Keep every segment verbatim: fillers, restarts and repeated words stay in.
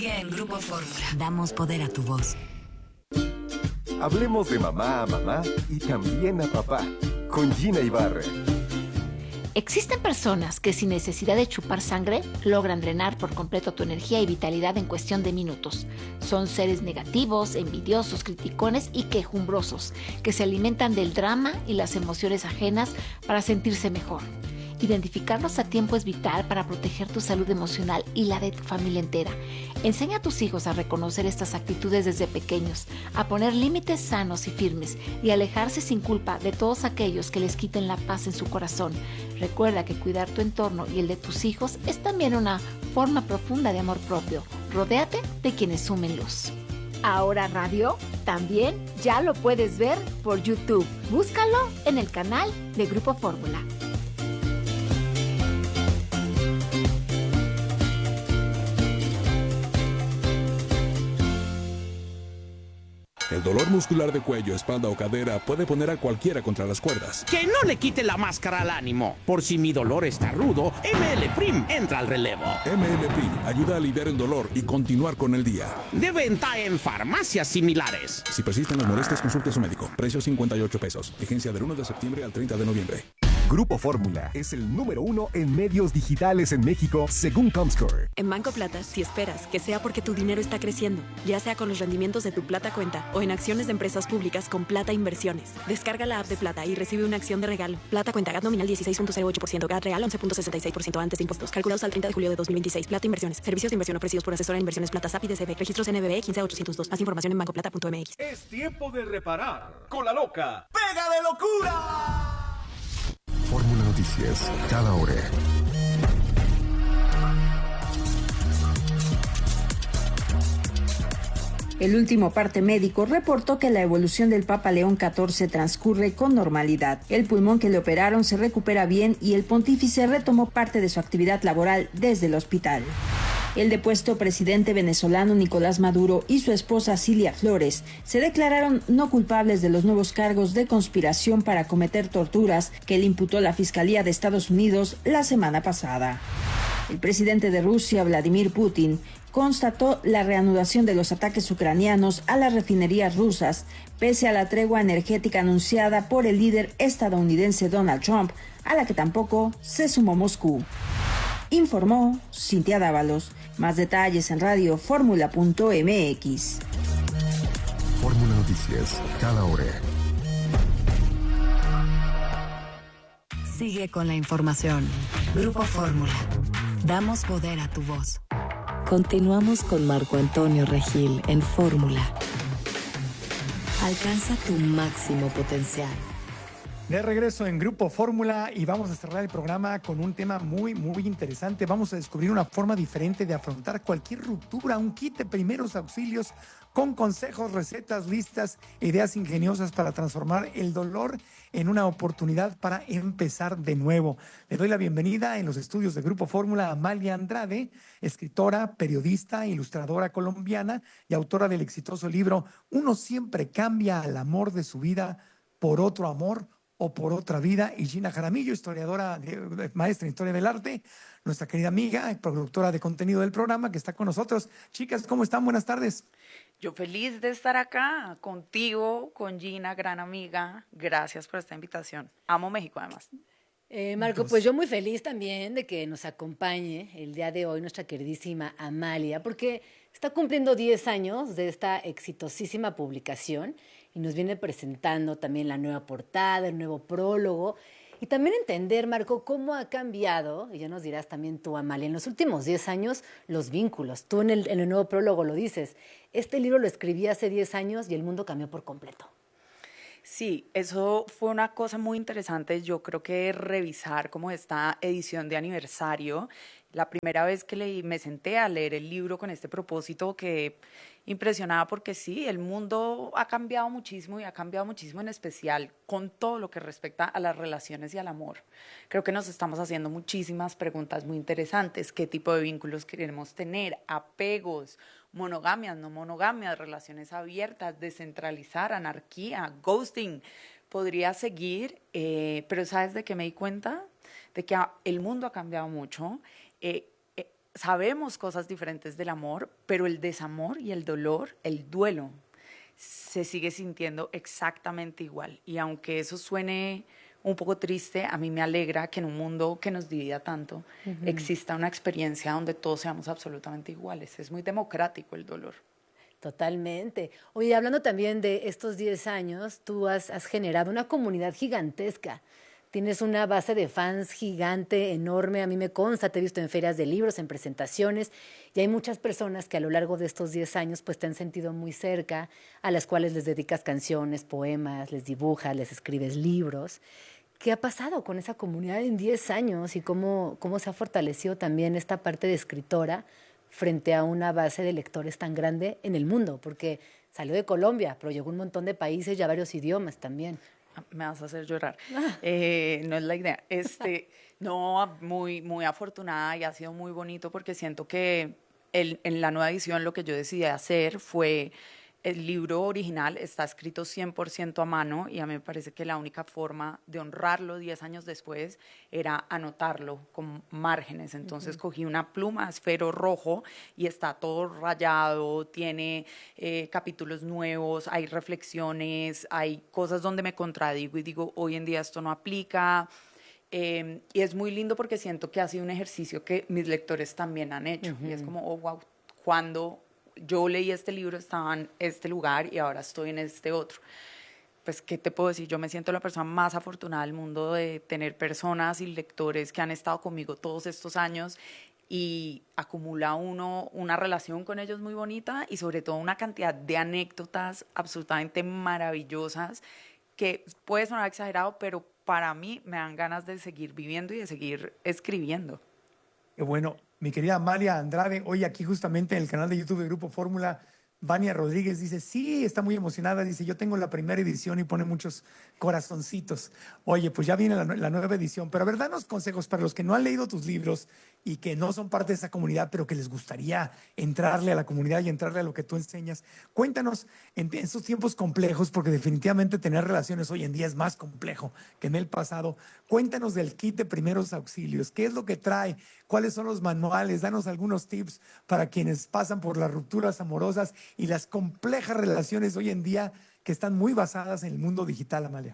En Grupo Fórmula damos poder a tu voz. Hablemos de mamá a mamá y también a papá, con Gina Ibarra. Existen personas que sin necesidad de chupar sangre logran drenar por completo tu energía y vitalidad en cuestión de minutos. Son seres negativos, envidiosos, criticones y quejumbrosos, que se alimentan del drama y las emociones ajenas para sentirse mejor. Identificarlos a tiempo es vital para proteger tu salud emocional y la de tu familia entera. Enseña a tus hijos a reconocer estas actitudes desde pequeños, a poner límites sanos y firmes y alejarse sin culpa de todos aquellos que les quiten la paz en su corazón. Recuerda que cuidar tu entorno y el de tus hijos es también una forma profunda de amor propio. Rodéate de quienes sumen luz. Ahora Radio también ya lo puedes ver por YouTube. Búscalo en el canal de Grupo Fórmula. El dolor muscular de cuello, espalda o cadera puede poner a cualquiera contra las cuerdas. Que no le quite la máscara al ánimo. Por si mi dolor está rudo, M L Prim entra al relevo. M L Prim ayuda a aliviar el dolor y continuar con el día. De venta en farmacias similares. Si persisten las molestias, consulte a su médico. Precio cincuenta y ocho pesos. Vigencia del uno de septiembre al treinta de noviembre. Grupo Fórmula es el número uno en medios digitales en México, según Comscore. En Banco Plata, si esperas que sea porque tu dinero está creciendo, ya sea con los rendimientos de tu Plata Cuenta o en acciones de empresas públicas con Plata Inversiones, descarga la app de Plata y recibe una acción de regalo. Plata Cuenta, G A T nominal dieciséis punto cero ocho por ciento, G A T real once punto sesenta y seis por ciento antes de impuestos, calculados al treinta de julio de dos mil veintiséis. Plata Inversiones, servicios de inversión ofrecidos por asesora de inversiones Plata S A P y D C B, registros N B B quince ochocientos dos. Más información en banco plata punto m x. Es tiempo de reparar con la loca ¡Pega de locura! Fórmula Noticias, cada hora. El último parte médico reportó que la evolución del Papa León catorce transcurre con normalidad. El pulmón que le operaron se recupera bien y el pontífice retomó parte de su actividad laboral desde el hospital. El depuesto presidente venezolano Nicolás Maduro y su esposa Cilia Flores se declararon no culpables de los nuevos cargos de conspiración para cometer torturas que le imputó la Fiscalía de Estados Unidos la semana pasada. El presidente de Rusia, Vladimir Putin, constató la reanudación de los ataques ucranianos a las refinerías rusas, pese a la tregua energética anunciada por el líder estadounidense Donald Trump, a la que tampoco se sumó Moscú. Informó Cintia Dávalos. Más detalles en radio fórmula punto m x. Fórmula Noticias, cada hora. Sigue con la información. Grupo Fórmula. Damos poder a tu voz. Continuamos con Marco Antonio Regil en Fórmula. Alcanza tu máximo potencial. De regreso en Grupo Fórmula y vamos a cerrar el programa con un tema muy, muy interesante. Vamos a descubrir una forma diferente de afrontar cualquier ruptura, un kit de primeros auxilios con consejos, recetas, listas, ideas ingeniosas para transformar el dolor en una oportunidad para empezar de nuevo. Le doy la bienvenida en los estudios de Grupo Fórmula a Amalia Andrade, escritora, periodista, ilustradora colombiana y autora del exitoso libro Uno siempre cambia al amor de su vida por otro amor o por otra vida, y Gina Jaramillo, historiadora, de, maestra en Historia del Arte, nuestra querida amiga, productora de contenido del programa, que está con nosotros. Chicas, ¿cómo están? Buenas tardes. Yo feliz de estar acá contigo, con Gina, gran amiga. Gracias por esta invitación. Amo México, además. Eh, Marco, pues yo muy feliz también de que nos acompañe el día de hoy nuestra queridísima Amalia, porque está cumpliendo diez años de esta exitosísima publicación y nos viene presentando también la nueva portada, el nuevo prólogo, y también entender, Marco, cómo ha cambiado, y ya nos dirás también tú, Amalia, en los últimos diez años los vínculos. Tú en el, en el nuevo prólogo lo dices, este libro lo escribí hace diez años y el mundo cambió por completo. Sí, eso fue una cosa muy interesante. Yo creo que revisar como esta edición de aniversario, la primera vez que leí, me senté a leer el libro con este propósito, que impresionaba porque sí, el mundo ha cambiado muchísimo y ha cambiado muchísimo en especial con todo lo que respecta a las relaciones y al amor. Creo que nos estamos haciendo muchísimas preguntas muy interesantes. ¿Qué tipo de vínculos queremos tener? Apegos, monogamias, no monogamias, relaciones abiertas, descentralizar, anarquía, ghosting. Podría seguir, eh, pero ¿sabes de qué me di cuenta? De que el mundo ha cambiado mucho. Eh, eh, sabemos cosas diferentes del amor, pero el desamor y el dolor, el duelo, se sigue sintiendo exactamente igual. Y aunque eso suene un poco triste, a mí me alegra que en un mundo que nos divida tanto, uh-huh. exista una experiencia donde todos seamos absolutamente iguales. Es muy democrático el dolor. Totalmente. Oye, hablando también de estos diez años, tú has, has generado una comunidad gigantesca. Tienes una base de fans gigante, enorme, a mí me consta, te he visto en ferias de libros, en presentaciones, y hay muchas personas que a lo largo de estos diez años pues te han sentido muy cerca, a las cuales les dedicas canciones, poemas, les dibujas, les escribes libros. ¿Qué ha pasado con esa comunidad en diez años y cómo, cómo se ha fortalecido también esta parte de escritora frente a una base de lectores tan grande en el mundo? Porque salió de Colombia, pero llegó a un montón de países y a varios idiomas también. Me vas a hacer llorar. Eh, no es la idea. Este, no, muy, muy afortunada y ha sido muy bonito porque siento que el, en la nueva edición lo que yo decidí hacer fue... El libro original está escrito cien por ciento a mano y a mí me parece que la única forma de honrarlo diez años después era anotarlo con márgenes. Entonces uh-huh. cogí una pluma, esfero rojo y está todo rayado, tiene eh, capítulos nuevos, hay reflexiones, hay cosas donde me contradigo y digo, hoy en día esto no aplica. Eh, y es muy lindo porque siento que ha sido un ejercicio que mis lectores también han hecho. Uh-huh. Y es como, oh, wow, cuando... yo leí este libro, estaba en este lugar y ahora estoy en este otro. Pues, ¿qué te puedo decir? Yo me siento la persona más afortunada del mundo de tener personas y lectores que han estado conmigo todos estos años y acumula uno una relación con ellos muy bonita y sobre todo una cantidad de anécdotas absolutamente maravillosas que puede sonar exagerado, pero para mí me dan ganas de seguir viviendo y de seguir escribiendo. Qué bueno. Mi querida Amalia Andrade, hoy aquí justamente en el canal de YouTube de Grupo Fórmula, Vania Rodríguez dice, sí, está muy emocionada, dice, yo tengo la primera edición y pone muchos corazoncitos. Oye, pues ya viene la, la nueva edición, pero a ver, danos consejos para los que no han leído tus libros y que no son parte de esa comunidad, pero que les gustaría entrarle a la comunidad y entrarle a lo que tú enseñas. Cuéntanos, en, en estos tiempos complejos, porque definitivamente tener relaciones hoy en día es más complejo que en el pasado, cuéntanos del kit de primeros auxilios, qué es lo que trae, cuáles son los manuales, danos algunos tips para quienes pasan por las rupturas amorosas y las complejas relaciones hoy en día que están muy basadas en el mundo digital, Amalia.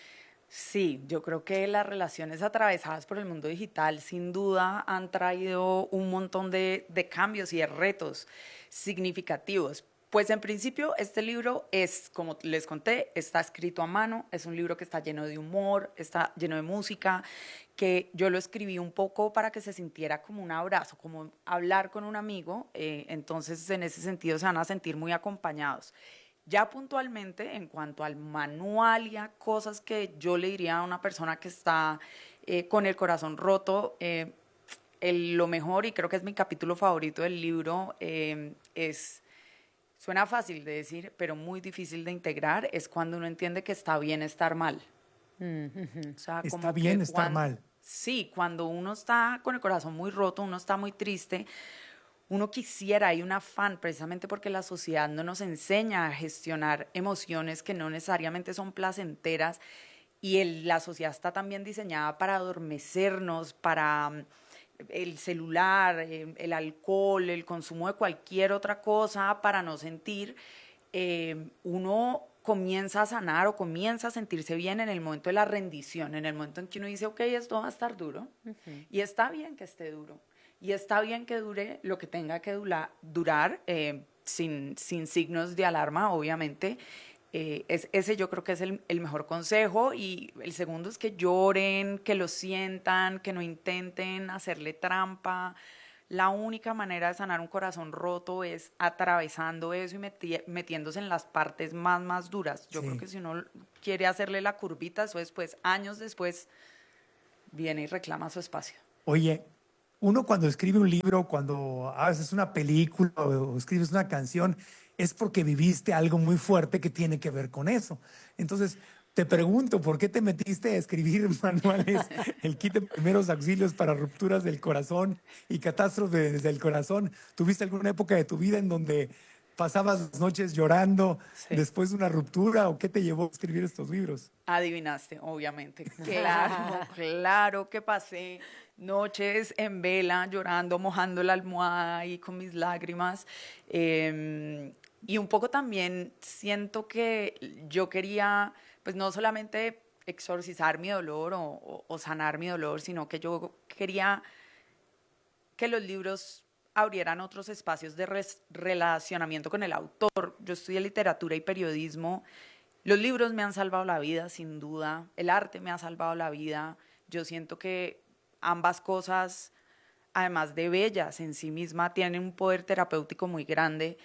Sí, yo creo que las relaciones atravesadas por el mundo digital sin duda han traído un montón de, de cambios y de retos significativos. Pues en principio este libro es, como les conté, está escrito a mano, es un libro que está lleno de humor, está lleno de música, que yo lo escribí un poco para que se sintiera como un abrazo, como hablar con un amigo, eh, entonces en ese sentido se van a sentir muy acompañados. Ya puntualmente, en cuanto al manual y a cosas que yo le diría a una persona que está eh, con el corazón roto, eh, el, lo mejor, y creo que es mi capítulo favorito del libro, eh, es, suena fácil de decir, pero muy difícil de integrar, es cuando uno entiende que está bien estar mal. Mm-hmm. O sea, está bien estar cuando, mal. Sí, cuando uno está con el corazón muy roto, uno está muy triste, uno quisiera, hay un afán precisamente porque la sociedad no nos enseña a gestionar emociones que no necesariamente son placenteras y el, la sociedad está también diseñada para adormecernos, para um, el celular, eh, el alcohol, el consumo de cualquier otra cosa para no sentir. Eh, uno comienza a sanar o comienza a sentirse bien en el momento de la rendición, en el momento en que uno dice, ok, esto va a estar duro, uh-huh. y está bien que esté duro. Y está bien que dure lo que tenga que dura, durar, eh, sin, sin signos de alarma, obviamente. Eh, es, ese yo creo que es el, el mejor consejo. Y el segundo es que lloren, que lo sientan, que no intenten hacerle trampa. La única manera de sanar un corazón roto es atravesando eso y meti- metiéndose en las partes más, más duras. Yo sí. creo que si uno quiere hacerle la curvita, eso después, años después, viene y reclama su espacio. Oye, uno cuando escribe un libro, cuando haces una película o escribes una canción, es porque viviste algo muy fuerte que tiene que ver con eso. Entonces, te pregunto, ¿por qué te metiste a escribir manuales, el kit de primeros auxilios para rupturas del corazón y catástrofes del corazón? ¿Tuviste alguna época de tu vida en donde pasabas noches llorando Sí. después de una ruptura o qué te llevó a escribir estos libros? Adivinaste, obviamente. Claro, claro que pasé noches en vela, llorando, mojando la almohada y con mis lágrimas. Eh, y un poco también siento que yo quería, pues no solamente exorcizar mi dolor o, o, o sanar mi dolor, sino que yo quería que los libros abrieran otros espacios de res- relacionamiento con el autor. Yo estudié literatura y periodismo. Los libros me han salvado la vida, sin duda. El arte me ha salvado la vida. Yo siento que ambas cosas, además de bellas en sí misma, tienen un poder terapéutico muy grande.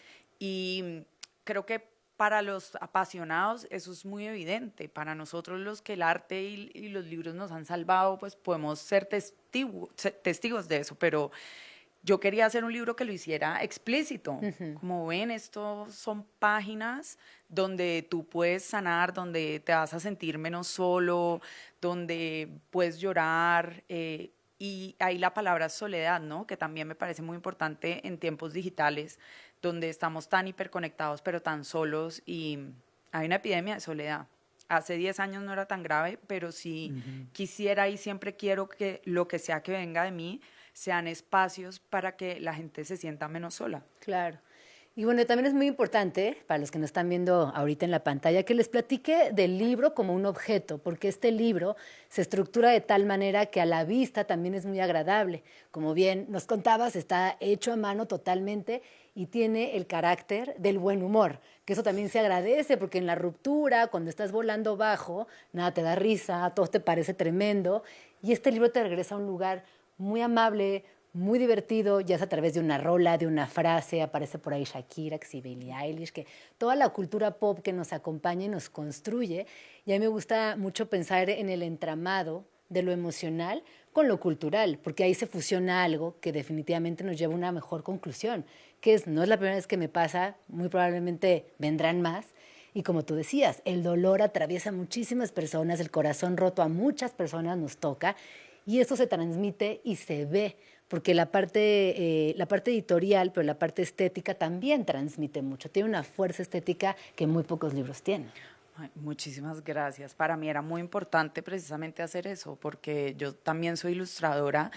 Y creo que para los apasionados eso es muy evidente. Para nosotros los que el arte y, y los libros nos han salvado, pues podemos ser testigo, testigos de eso. Pero yo quería hacer un libro que lo hiciera explícito. Uh-huh. Como ven, esto son páginas donde tú puedes sanar, donde te vas a sentir menos solo, donde puedes llorar. Eh, y ahí la palabra soledad, ¿no? Que también me parece muy importante en tiempos digitales, donde estamos tan hiperconectados, pero tan solos. Y hay una epidemia de soledad. Hace diez años no era tan grave, pero sí uh-huh. quisiera y siempre quiero que lo que sea que venga de mí sean espacios para que la gente se sienta menos sola. Claro. Y bueno, también es muy importante, para los que nos están viendo ahorita en la pantalla, que les platique del libro como un objeto, porque este libro se estructura de tal manera que a la vista también es muy agradable. Como bien nos contabas, está hecho a mano totalmente y tiene el carácter del buen humor, que eso también se agradece, porque en la ruptura, cuando estás volando bajo, nada te da risa, todo te parece tremendo, y este libro te regresa a un lugar muy amable, muy divertido, ya es a través de una rola, de una frase, aparece por ahí Shakira, que sí, Billie Eilish, que toda la cultura pop que nos acompaña y nos construye. Y a mí me gusta mucho pensar en el entramado de lo emocional con lo cultural, porque ahí se fusiona algo que definitivamente nos lleva a una mejor conclusión, que es, no es la primera vez que me pasa, muy probablemente vendrán más. Y como tú decías, el dolor atraviesa a muchísimas personas, el corazón roto a muchas personas nos toca, y eso se transmite y se ve, porque la parte, eh, la parte editorial, pero la parte estética también transmite mucho. Tiene una fuerza estética que muy pocos libros tienen. Ay, muchísimas gracias. Para mí era muy importante precisamente hacer eso, porque yo también soy ilustradora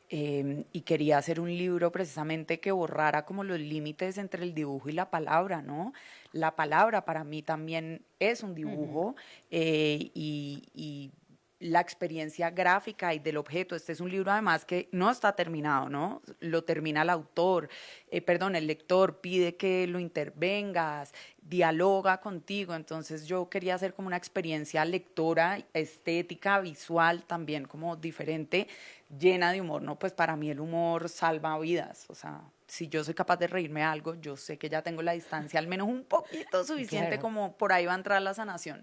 eh, y quería hacer un libro precisamente que borrara como los límites entre el dibujo y la palabra, ¿no? La palabra para mí también es un dibujo uh-huh. eh, y... y la experiencia gráfica y del objeto. Este es un libro además que no está terminado, ¿no? Lo termina el autor, eh, perdón, el lector pide que lo intervengas, dialoga contigo. Entonces yo quería hacer como una experiencia lectora, estética, visual, también como diferente, llena de humor, ¿no? Pues para mí el humor salva vidas, o sea, si yo soy capaz de reírme de algo, yo sé que ya tengo la distancia al menos un poquito suficiente claro. como por ahí va a entrar la sanación.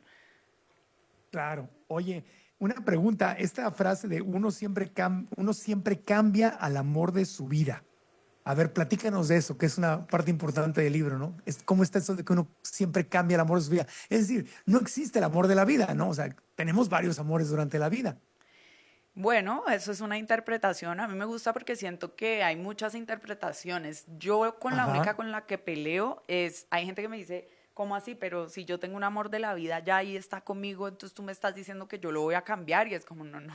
Claro. Oye, una pregunta, esta frase de uno siempre, cam- uno siempre cambia al amor de su vida. A ver, platícanos de eso, que es una parte importante del libro, ¿no? Es, ¿Cómo está eso de que uno siempre cambia el amor de su vida? Es decir, no existe el amor de la vida, ¿no? O sea, tenemos varios amores durante la vida. Bueno, eso es una interpretación. A mí me gusta porque siento que hay muchas interpretaciones. Yo con Ajá. la única con la que peleo es, hay gente que me dice, ¿cómo así? Pero si yo tengo un amor de la vida ya ahí está conmigo, entonces tú me estás diciendo que yo lo voy a cambiar, y es como, no, no,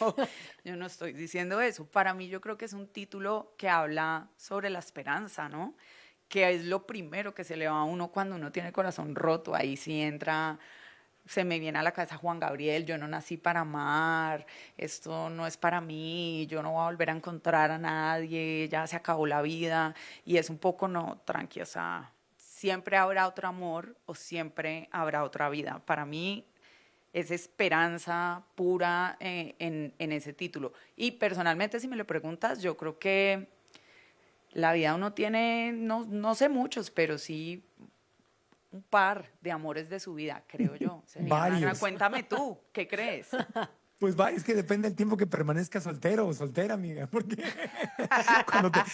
yo no estoy diciendo eso. Para mí yo creo que es un título que habla sobre la esperanza, ¿no? Que es lo primero que se le va a uno cuando uno tiene el corazón roto. Ahí sí entra, se me viene a la cabeza Juan Gabriel, yo no nací para amar, esto no es para mí, yo no voy a volver a encontrar a nadie, ya se acabó la vida, y es un poco, no, tranqui, o sea, siempre habrá otro amor o siempre habrá otra vida. Para mí es esperanza pura eh, en, en ese título. Y personalmente, si me lo preguntas, yo creo que la vida uno tiene, no, no sé muchos, pero sí un par de amores de su vida, creo yo. Sería Varios. Una, cuéntame tú, ¿qué crees? Pues va, es que depende del tiempo que permanezca soltero o soltera, amiga, porque cuando te,